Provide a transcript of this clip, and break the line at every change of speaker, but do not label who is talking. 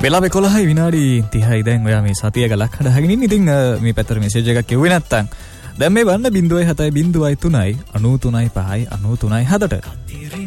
වෙලාව 11යි විනාඩි 30යි දැන් ඔයා මේ සතිය ගලක් හදාගෙන ඉන්න. ඉතින් මේ පැත්තට මෙසේජ් එකක් කිව්වේ නැත්තම් දැන් මේ වන්න 0.7 0.3 93.5 93.7ට